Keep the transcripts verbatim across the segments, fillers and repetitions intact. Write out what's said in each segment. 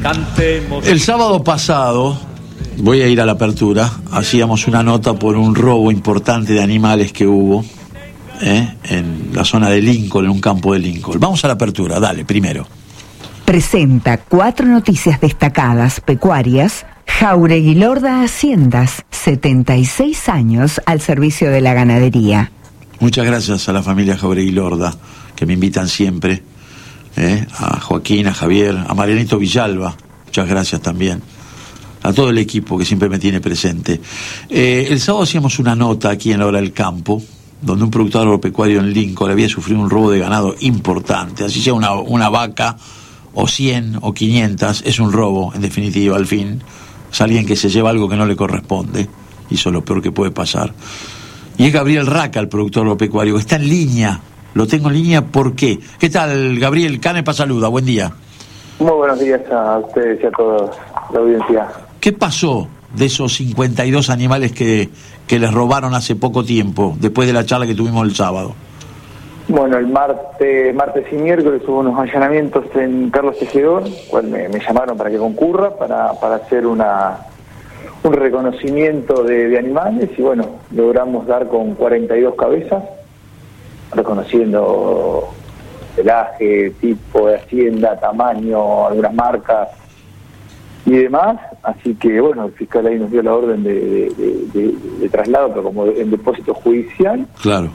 Cantemos. El sábado pasado, voy a ir a la apertura, hacíamos una nota por un robo importante de animales que hubo ¿eh? en la zona de Lincoln, en un campo de Lincoln. Vamos a la apertura, dale, primero. Presenta cuatro noticias destacadas pecuarias. Jáuregui Lorda Haciendas, setenta y seis años al servicio de la ganadería. Muchas gracias a la familia Jáuregui Lorda, que me invitan siempre, ¿eh? a Joaquín, a Javier, a Marianito Villalba, muchas gracias también, a todo el equipo que siempre me tiene presente. Eh, el sábado hacíamos una nota aquí en la Hora del Campo, donde un productor agropecuario en Lincoln había sufrido un robo de ganado importante, así sea una, una vaca, o cien, o quinientas, es un robo, en definitiva, al fin. Es alguien que se lleva algo que no le corresponde, y eso es lo peor que puede pasar. Y es Gabriel Raca, el productor agropecuario, que está en línea. Lo tengo en línea, ¿por qué? ¿Qué tal, Gabriel? Canepa saluda, buen día. Muy buenos días a ustedes y a toda la audiencia. ¿Qué pasó de esos cincuenta y dos animales que, que les robaron hace poco tiempo, después de la charla que tuvimos el sábado? Bueno, el martes, martes y miércoles hubo unos allanamientos en Carlos Tejedor, cual me, me llamaron para que concurra, para, para hacer una un reconocimiento de, de animales, y bueno, logramos dar con cuarenta y dos cabezas, reconociendo pelaje, tipo de hacienda, tamaño, algunas marcas y demás. Así que bueno, el fiscal ahí nos dio la orden de, de, de, de, de traslado, pero como en depósito judicial. Claro.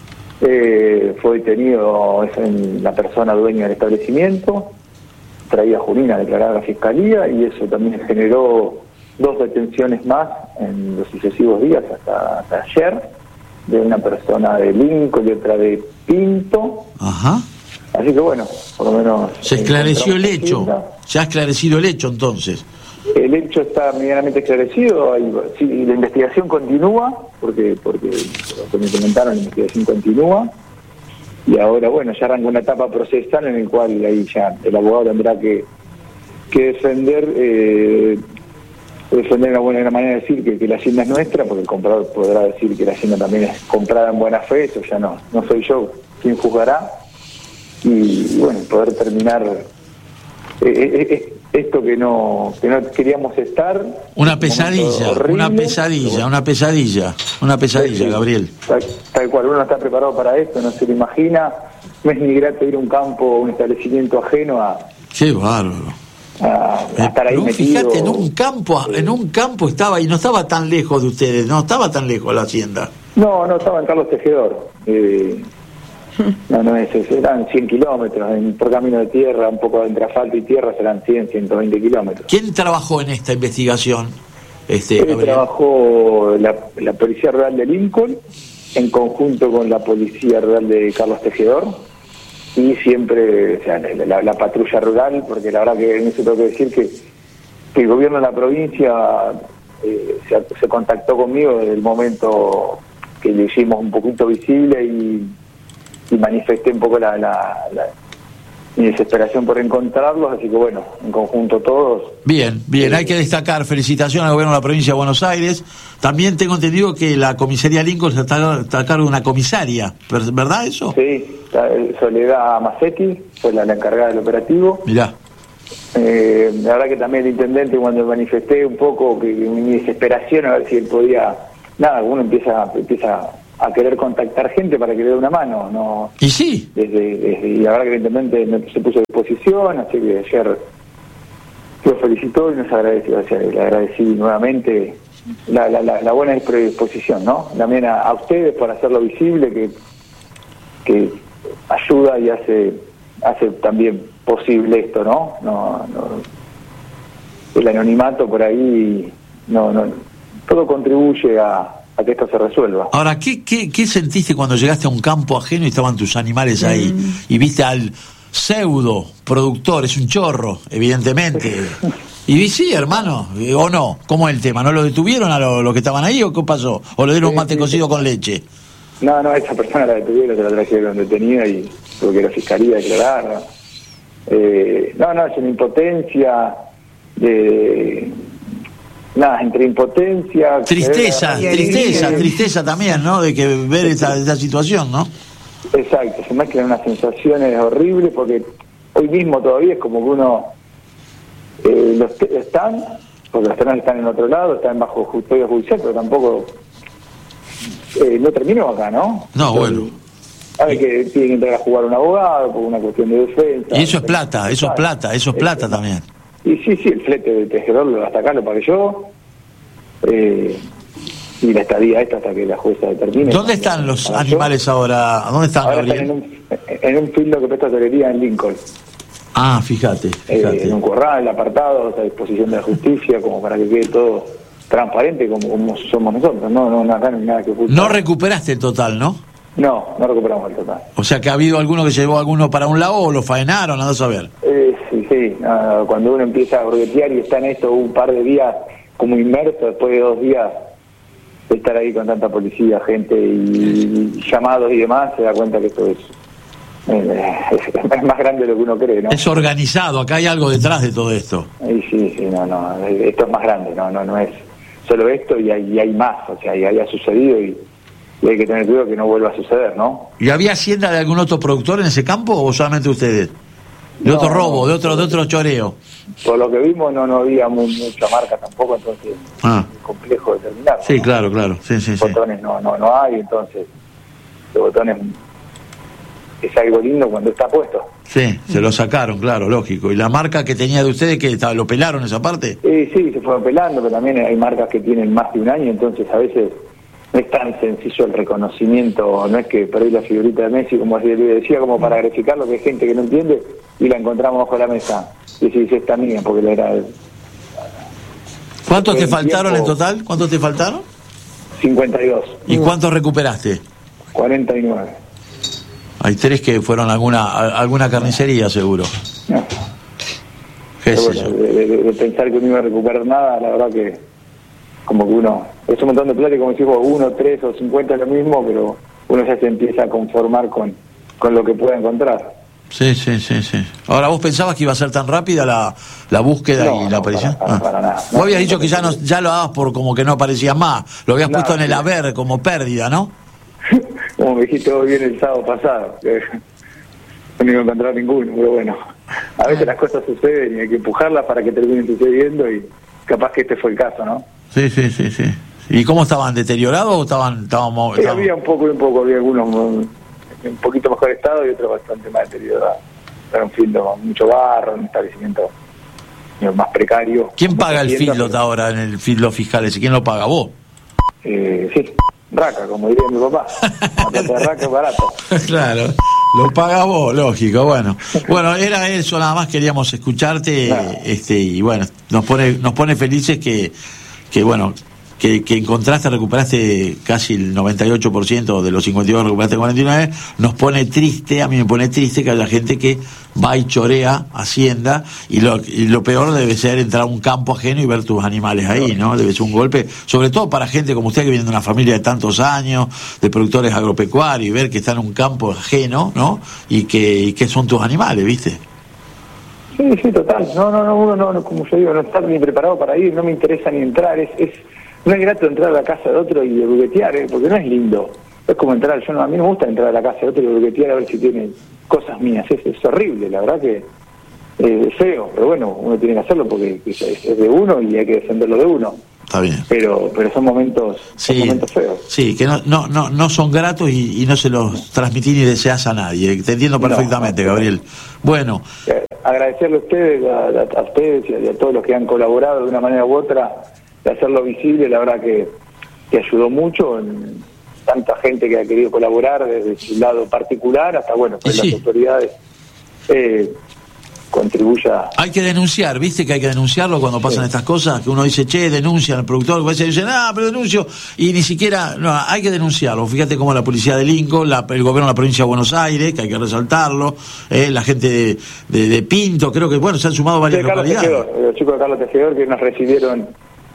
Eh, fue detenido en la persona dueña del establecimiento, traía a Junín a declarar a la fiscalía, y eso también generó dos detenciones más en los sucesivos días hasta, hasta ayer, de una persona de Lincoln y otra de Pinto. Ajá. Así que bueno, por lo menos... Se esclareció el hecho, se ha esclarecido el hecho entonces. El hecho está medianamente esclarecido, hay, sí, la investigación continúa, porque porque lo que me comentaron, la investigación continúa, y ahora bueno, ya arranca una etapa procesal en la cual ahí ya el abogado tendrá que, que defender, eh, defender una buena manera de decir que, que la hacienda es nuestra, porque el comprador podrá decir que la hacienda también es comprada en buena fe, eso ya no, no soy yo quien juzgará, y, y bueno, poder terminar eh, eh, esto que no que no queríamos estar. Una pesadilla, horrible, una pesadilla, bueno. una pesadilla, una pesadilla, sí, Gabriel. Tal, tal cual, uno no está preparado para esto, no se lo imagina, no es ni grato ir a un campo, un establecimiento ajeno a... Qué bárbaro. A, a estar ahí metido. Fíjate, en un campo, en un campo estaba, y no estaba tan lejos de ustedes, no estaba tan lejos la hacienda. No, no, estaba en Carlos Tejedor. Eh, no, no es eso, eran cien kilómetros, en, por camino de tierra, un poco entre asfalto y tierra serán cien, ciento veinte kilómetros. ¿Quién trabajó en esta investigación? Este, eh, trabajó la, la Policía Rural de Lincoln, en conjunto con la Policía Rural de Carlos Tejedor, y siempre, o sea, la, la, la patrulla rural, porque la verdad que en eso tengo que decir que, que el gobierno de la provincia eh, se, se contactó conmigo desde el momento que le hicimos un poquito visible y, y manifesté un poco la, la, la mi desesperación por encontrarlos, así que bueno, en conjunto todos. Bien, bien, hay que destacar, felicitaciones al gobierno de la provincia de Buenos Aires. También tengo entendido que la comisaría Lincoln está, está a cargo de una comisaria, ¿verdad eso? Sí, Soledad Macetti fue la, la encargada del operativo. Mirá. Eh, la verdad que también el intendente, cuando manifesté un poco que, que mi desesperación a ver si él podía, nada, uno empieza empieza a querer contactar gente para que le dé una mano, ¿no? Y sí. Desde, desde, y la verdad que el intendente me, se puso a disposición, así que ayer lo felicitó y nos agradeció, o sea, le agradecí nuevamente la, la, la, la buena predisposición, ¿no? También a, a ustedes por hacerlo visible, que que ayuda y hace hace también posible esto, ¿no? No, no el anonimato por ahí, no, no, todo contribuye a a que esto se resuelva. Ahora, ¿qué, qué, qué sentiste cuando llegaste a un campo ajeno y estaban tus animales ahí? Mm. Y viste al pseudo productor, es un chorro, evidentemente. Y sí, hermano, o no, ¿cómo es el tema? ¿No lo detuvieron a los lo que estaban ahí o qué pasó? ¿O le dieron un mate sí, cocido sí. con leche? No, no, esa persona la detuvieron, se la trajeron detenida y tuvo que la fiscalía declararla. Eh, no, no, es una impotencia de... Nada, entre impotencia... Tristeza, eh, tristeza, eh, tristeza también, ¿no? De que ver esta, esta situación, ¿no? Exacto, se mezclan unas sensaciones horribles porque hoy mismo todavía es como que uno Eh, los te- están, porque los terrenos están en otro lado, están bajo custodia judicial, pero tampoco eh, no terminó acá, ¿no? No, bueno. Sabe que tienen que entrar a jugar un abogado por una cuestión de defensa. Y eso es plata, eso es plata, eso es plata también. Y sí, sí, el flete del tejedor hasta acá lo pagué yo. Eh, y la estadía esta hasta que la jueza determine. ¿Dónde están los para animales yo. ahora? ¿Dónde están, Ahora Gabriel? están en un, en un fildo que presta torería en Lincoln. Ah, fíjate, fíjate. Eh, en un corral, apartado, a disposición de la justicia, como para que quede todo transparente como, como somos nosotros. No, no, acá no hay nada que ocultar. No recuperaste el total, ¿no? No, no recuperamos el total. O sea que ha habido alguno que llevó a alguno para un lado o lo faenaron, nada a saber. Eh, sí, sí. Ah, cuando uno empieza a borguetear y está en esto un par de días como inmerso, después de dos días de estar ahí con tanta policía, gente y, y llamados y demás, se da cuenta que esto es, eh, es, es más grande de lo que uno cree, ¿no? Es organizado, acá hay algo detrás de todo esto. Y sí, sí, no, no, esto es más grande, no, no, no es solo esto y hay, y hay más, o sea, y haya sucedido y, y hay que tener cuidado que no vuelva a suceder, ¿no? ¿Y había hacienda de algún otro productor en ese campo o solamente ustedes? De No, otro robo, no, de otro, de otro choreo. Por lo que vimos no, no había muy, mucha marca tampoco, entonces Ah. es complejo determinar. Sí, ¿no? claro, claro, sí, sí, sí. Botones no, no, no hay, entonces los botones es algo lindo cuando está puesto. Sí, se lo sacaron, claro, lógico. ¿Y la marca que tenía de ustedes, que lo pelaron esa parte? Eh, sí, se fueron pelando, pero también hay marcas que tienen más de un año, entonces a veces no es tan sencillo el reconocimiento, no es que perdí la figurita de Messi, como le decía, como para graficarlo, que hay gente que no entiende y la encontramos bajo la mesa. Y decís, esta mía, porque la era... ¿Cuántos te el faltaron tiempo- en total? ¿Cuántos te faltaron? cincuenta y dos. ¿Y cuántos recuperaste? cuarenta y nueve. Hay tres que fueron a alguna, a alguna carnicería, seguro. No. ¿Qué Pero sé bueno, yo? de, de- de pensar que no iba a recuperar nada, la verdad que como que uno, es un montón de plata y como decimos, uno, tres o cincuenta es lo mismo, pero uno ya se empieza a conformar con, con lo que pueda encontrar. Sí, sí, sí, sí. Ahora, ¿vos pensabas que iba a ser tan rápida la, la búsqueda No, y la no, aparición? para- para- para nada. Vos No, habías no, dicho no, que ya no. no, ya lo dabas por como que no aparecía más. Lo habías No, puesto en el sí. haber como pérdida, ¿no? Como me dijiste vos bien el sábado pasado, que no iba a encontrar ninguno, pero bueno, a veces las cosas suceden y hay que empujarlas para que terminen sucediendo y capaz que este fue el caso, ¿no? Sí, sí, sí, sí. ¿Y cómo estaban? ¿Deteriorados o estaban...? estaban, mo- Sí, estaban- había un poco y un poco, había algunos mm, en un poquito mejor estado y otros bastante más deteriorados. Era un fildo con mucho barro, un establecimiento eh, más precario. ¿Quién paga el Hacienda, feedlot ahora en el feedlot fiscal ese? ¿Quién lo paga? ¿Vos? Eh, sí, raca, como diría mi papá. La plata de raca es barato. Claro, lo paga vos, lógico, bueno. Bueno, era eso, nada más queríamos escucharte, Nada. este, y bueno, nos pone, nos pone felices que, que bueno, que, que encontraste, recuperaste casi el noventa y ocho por ciento de los cincuenta y dos, recuperaste cuarenta y nueve, nos pone triste, a mí me pone triste que haya gente que va y chorea Hacienda, y lo, y lo peor debe ser entrar a un campo ajeno y ver tus animales ahí, ¿no? Debe ser un golpe, sobre todo para gente como usted que viene de una familia de tantos años, de productores agropecuarios, y ver que está en un campo ajeno, ¿no? Y que, y que son tus animales, ¿viste? Sí, sí, total. No, no, no, uno no, no, como yo digo, no estar ni preparado para ir, no me interesa ni entrar, es, es no es grato entrar a la casa de otro y burguetear, ¿eh? Porque no es lindo. Es como entrar, yo no, a mí no me gusta entrar a la casa de otro y burguetear a ver si tiene cosas mías, es, es horrible, la verdad que eh, es feo, pero bueno, uno tiene que hacerlo porque es, es de uno y hay que defenderlo de uno. Está bien. Pero pero son momentos, son Sí, momentos feos. sí, que no, no, no, no son gratos y, y no se los transmitís ni deseas a nadie. Te entiendo perfectamente, No, no, Gabriel. Bueno, Eh, agradecerle a ustedes, a, a- a ustedes y a, y a todos los que han colaborado de una manera u otra, de hacerlo visible, la verdad que, que ayudó mucho, en tanta gente que ha querido colaborar desde su lado particular hasta, bueno, pues Y sí. las autoridades eh, contribuya. hay que denunciar, ¿viste? Que hay que denunciarlo cuando pasan Sí. estas cosas, que uno dice, che, denuncian al productor, que a veces dicen, ah, pero denuncio, y ni siquiera, no, hay que denunciarlo. Fíjate cómo la policía de Lincoln, la, el gobierno de la provincia de Buenos Aires, que hay que resaltarlo, eh, la gente de, de, de Pinto, creo que, bueno, se han sumado varias De Carlos localidades. Tejedor, los chicos de Carlos Tejedor que nos recibieron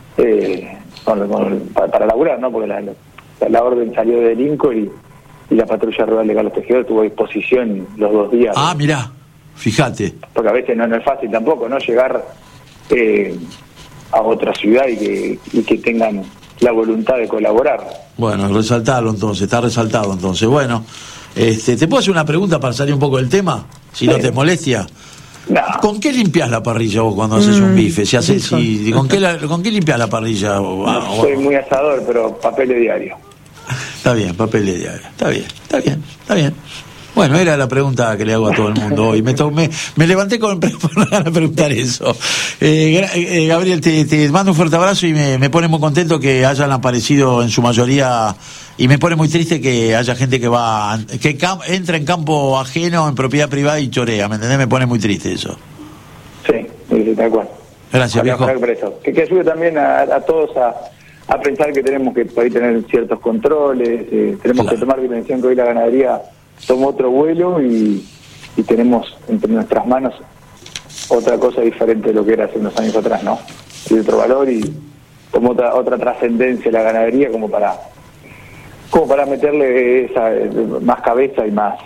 eh, con- con- para, para laburar, ¿no? Porque la, la, la orden salió de Lincoln y, y la patrulla rural de Carlos Tejedor tuvo a disposición los dos días. Ah, mirá, fíjate. Porque a veces no, no es fácil tampoco, ¿no? Llegar eh, a otra ciudad y que, y que tengan la voluntad de colaborar. Bueno, resaltarlo entonces, está resaltado entonces. Bueno, este, ¿te puedo hacer una pregunta para salir un poco del tema? Si no Sí. te molestia. No. ¿Con qué limpias la parrilla vos cuando haces mm, un bife? Si haces, si, ¿con, qué la, ¿Con qué limpias la parrilla? No, o, soy muy asador, pero papel de diario. Está bien, papel de diario. Está bien, está bien, está bien. Bueno, era la pregunta que le hago a todo el mundo hoy. Me, me, me levanté con para preguntar eso. Eh, eh, Gabriel, te, te mando un fuerte abrazo y me, me pone muy contento que hayan aparecido en su mayoría, y me pone muy triste que haya gente que va que cam, entra en campo ajeno, en propiedad privada y chorea, ¿me entendés? Me pone muy triste eso. Sí, sí, tal cual. Gracias, viejo. Que, que ayude también a, a todos a, a pensar que tenemos que por ahí tener ciertos controles, eh, tenemos claro. que tomar dimensión que hoy la ganadería tomó otro vuelo y, y tenemos entre nuestras manos otra cosa diferente de lo que era hace unos años atrás, ¿no? Y otro valor y como otra otra trascendencia la ganadería como para como para meterle esa más cabeza y más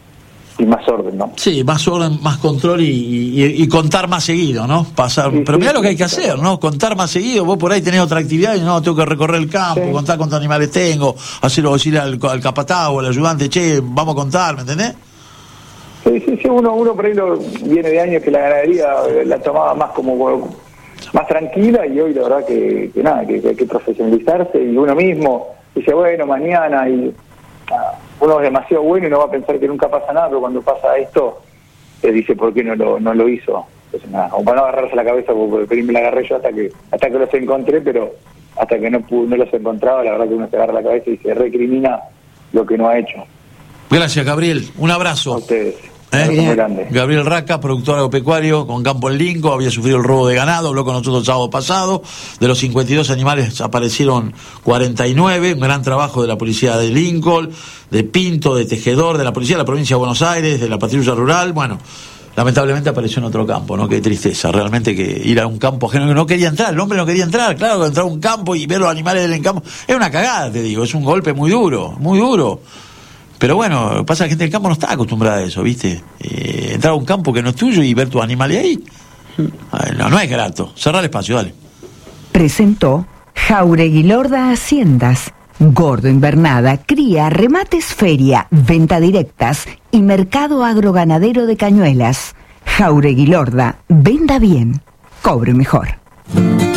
y más orden, ¿no? Sí, más orden, más control y, y, y contar más seguido, ¿no? Pasar, sí, pero sí, mirá lo que hay que hacer, claro. ¿no? Contar más seguido. Vos por ahí tenés otra actividad y no, tengo que recorrer el campo, sí. contar cuántos animales tengo, hacerlo decirle al, al capataz o al ayudante, che, vamos a contar, ¿me entendés? Sí, sí, sí, uno, uno por ahí lo, viene de años que la ganadería la tomaba más como más tranquila y hoy la verdad que, que nada, que, que hay que profesionalizarse y uno mismo dice, bueno, mañana y... Ah, uno es demasiado bueno y no va a pensar que nunca pasa nada, pero cuando pasa esto, eh, dice por qué no lo no lo hizo. Entonces, nada, como para no agarrarse la cabeza, porque me la agarré yo hasta que hasta que los encontré, pero hasta que no pude, no los encontraba, la verdad que uno se agarra la cabeza y se recrimina lo que no ha hecho. Gracias, Gabriel. Un abrazo. A ustedes. ¿Eh? Muy grande. Gabriel Raca, productor agropecuario con campo en Linco, había sufrido el robo de ganado, habló con nosotros el sábado pasado. De los cincuenta y dos animales aparecieron cuarenta y nueve, un gran trabajo de la policía de Lincoln, de Pinto, de Tejedor, de la policía de la provincia de Buenos Aires, de la patrulla rural. Bueno, lamentablemente apareció en otro campo, ¿no? Qué tristeza, realmente, que ir a un campo ajeno, que no quería entrar, el hombre no quería entrar, claro, que entrar a un campo y ver los animales del campo, es una cagada, te digo, es un golpe muy duro, muy duro. Pero bueno, pasa que la gente del campo no está acostumbrada a eso, ¿viste? Eh, entrar a un campo que no es tuyo y ver tus animales ahí. No, no es grato. Cerrar el espacio, dale. Presentó Jauregui Lorda Haciendas. Gordo Invernada, cría, remates, feria, venta directas y mercado agroganadero de Cañuelas. Jauregui Lorda, venda bien, cobre mejor.